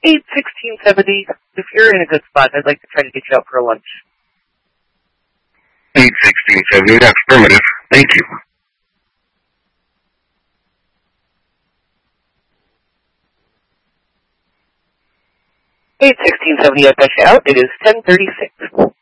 8-16-70. If you're in a good spot, I'd like to try to get you out for lunch. 8-16-70, that's affirmative. Thank you. 8-16-70, I've got you out. It is 10:36.